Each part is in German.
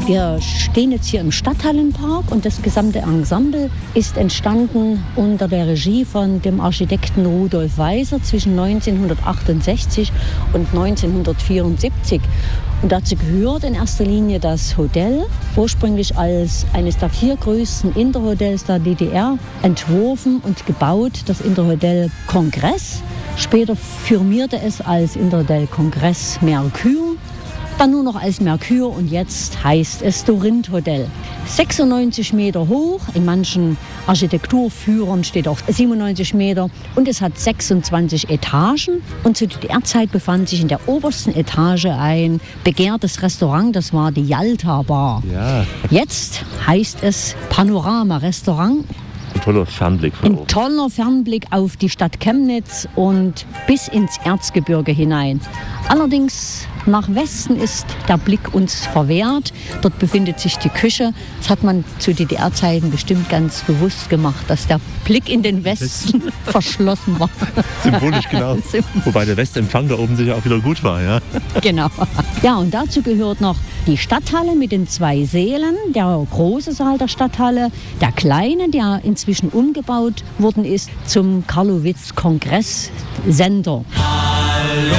Wir stehen jetzt hier im Stadthallenpark und das gesamte Ensemble ist entstanden unter der Regie von dem Architekten Rudolf Weiser zwischen 1968 und 1974. Und dazu gehört in erster Linie das Hotel, ursprünglich als eines der 4 größten Interhotels der DDR entworfen und gebaut, das Interhotel Kongress. Später firmierte es als Interhotel Kongress Mercure, dann nur noch als Mercure und jetzt heißt es Dorint Hotel. 96 Meter hoch, in manchen Architekturführern steht auch 97 Meter und es hat 26 Etagen. Und zu DDR-Zeit befand sich in der obersten Etage ein begehrtes Restaurant, das war die Jalta Bar. Ja. Jetzt heißt es Panorama Restaurant. Ein toller Fernblick von oben. Ein toller Fernblick auf die Stadt Chemnitz und bis ins Erzgebirge hinein. Allerdings nach Westen ist der Blick uns verwehrt. Dort befindet sich die Küche. Das hat man zu DDR-Zeiten bestimmt ganz bewusst gemacht, dass der Blick in den Westen verschlossen war. Symbolisch genau. Wobei der Westempfang da oben sicher auch wieder gut war, ja? Genau. Ja, und dazu gehört noch die Stadthalle mit den 2 Sälen, der große Saal der Stadthalle, der kleine, der inzwischen umgebaut worden ist zum Karlowitz-Kongress-Sender. Hallo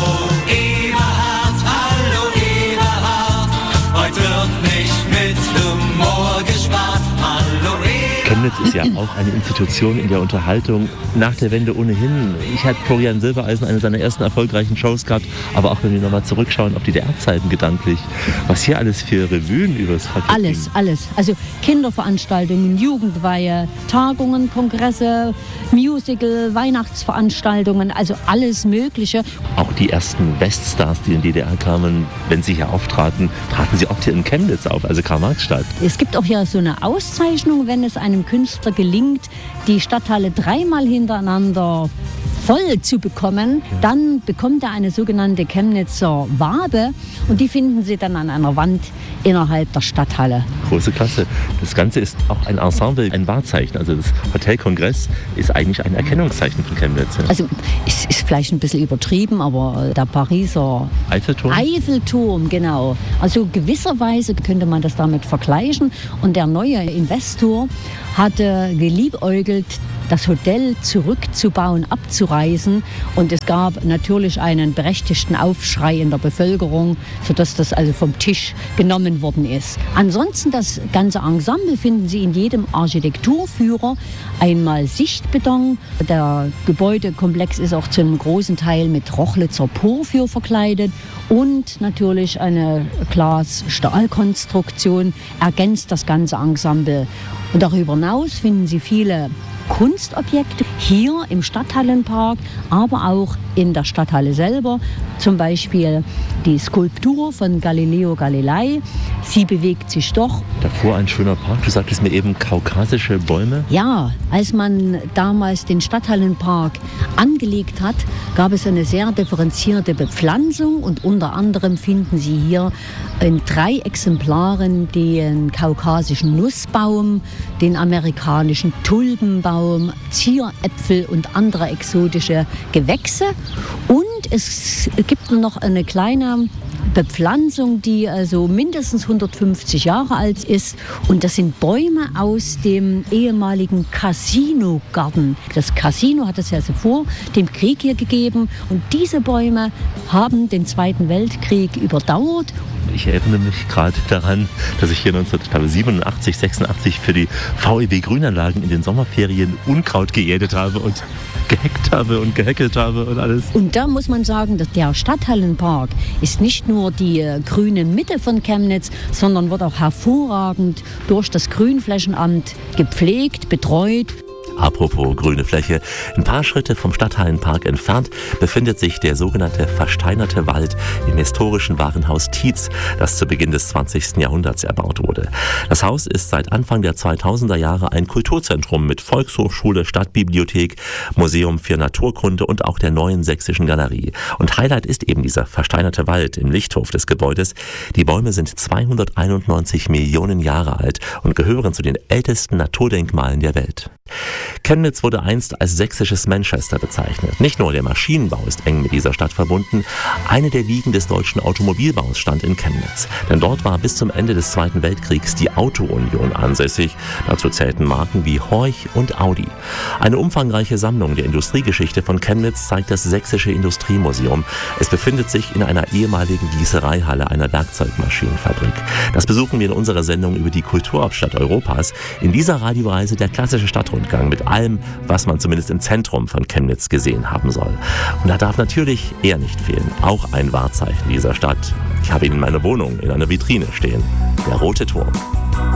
Eberhard, heute wird nicht mit Humor gespart. Hallo Eberhard. Chemnitz ist ja auch eine Institution in der Unterhaltung nach der Wende ohnehin. Ich hatte Florian Silbereisen eine seiner ersten erfolgreichen Shows gehabt, aber auch wenn wir nochmal zurückschauen auf die DDR-Zeiten gedanklich, was hier alles für Revuen übers Parkett ging. Alles. Also Kinderveranstaltungen, Jugendweihe, Tagungen, Kongresse, Musical, Weihnachtsveranstaltungen, also alles Mögliche. Auch die ersten Weststars, die in die DDR kamen, wenn sie hier auftraten, traten sie auch hier in Chemnitz auf, also Karl-Marx-Stadt. Es gibt auch hier so eine Auszeichnung, wenn es einem Künstler gelingt, die Stadthalle 3-mal hintereinander voll zu bekommen, dann bekommt er eine sogenannte Chemnitzer Wabe und die finden Sie dann an einer Wand innerhalb der Stadthalle. Große Klasse. Das Ganze ist auch ein Ensemble, ein Wahrzeichen. Also das Hotel Kongress ist eigentlich ein Erkennungszeichen von Chemnitz. Also es ist vielleicht ein bisschen übertrieben, aber der Pariser Eiffelturm, genau. Also gewisserweise könnte man das damit vergleichen. Und der neue Investor hatte geliebäugelt, das Hotel zurückzubauen, abzureißen. Und es gab natürlich einen berechtigten Aufschrei in der Bevölkerung, sodass das also vom Tisch genommen worden ist. Ansonsten das ganze Ensemble finden Sie in jedem Architekturführer. Einmal Sichtbeton. Der Gebäudekomplex ist auch zu einem großen Teil mit Rochlitzer Porphyr verkleidet. Und natürlich eine Glas-Stahl-Konstruktion ergänzt das ganze Ensemble. Und darüber hinaus finden Sie viele Kunstobjekte hier im Stadthallenpark, aber auch in der Stadthalle selber. Zum Beispiel die Skulptur von Galileo Galilei. Sie bewegt sich doch. Davor ein schöner Park. Du sagtest mir eben kaukasische Bäume. Ja, als man damals den Stadthallenpark angelegt hat, gab es eine sehr differenzierte Bepflanzung und unter anderem finden Sie hier in 3 Exemplaren den kaukasischen Nussbaum, den amerikanischen Tulpenbaum, Zieräpfel und andere exotische Gewächse. Und es gibt noch eine kleine Bepflanzung, die also mindestens 150 Jahre alt ist. Und das sind Bäume aus dem ehemaligen Casino-Garten. Das Casino hat es ja so vor dem Krieg hier gegeben. Und diese Bäume haben den Zweiten Weltkrieg überdauert. Ich erinnere mich gerade daran, dass ich hier 1987, 86 für die VEB Grünanlagen in den Sommerferien Unkraut geerntet habe und geheckt habe und gehäckelt habe und alles. Und da muss man sagen, dass der Stadthallenpark ist nicht nur die grüne Mitte von Chemnitz, sondern wird auch hervorragend durch das Grünflächenamt gepflegt, betreut. Apropos grüne Fläche, ein paar Schritte vom Stadthallenpark entfernt befindet sich der sogenannte Versteinerte Wald im historischen Warenhaus Tietz, das zu Beginn des 20. Jahrhunderts erbaut wurde. Das Haus ist seit Anfang der 2000er Jahre ein Kulturzentrum mit Volkshochschule, Stadtbibliothek, Museum für Naturkunde und auch der Neuen Sächsischen Galerie. Und Highlight ist eben dieser Versteinerte Wald im Lichthof des Gebäudes. Die Bäume sind 291 Millionen Jahre alt und gehören zu den ältesten Naturdenkmalen der Welt. Chemnitz wurde einst als sächsisches Manchester bezeichnet. Nicht nur der Maschinenbau ist eng mit dieser Stadt verbunden, eine der Wiegen des deutschen Automobilbaus stand in Chemnitz. Denn dort war bis zum Ende des Zweiten Weltkriegs die Auto-Union ansässig. Dazu zählten Marken wie Horch und Audi. Eine umfangreiche Sammlung der Industriegeschichte von Chemnitz zeigt das Sächsische Industriemuseum. Es befindet sich in einer ehemaligen Gießereihalle einer Werkzeugmaschinenfabrik. Das besuchen wir in unserer Sendung über die Kulturhauptstadt Europas. In dieser Radioreise der klassische Stadtrundgang mit allem, was man zumindest im Zentrum von Chemnitz gesehen haben soll. Und da darf natürlich er nicht fehlen, auch ein Wahrzeichen dieser Stadt. Ich habe ihn in meiner Wohnung in einer Vitrine stehen, der Rote Turm.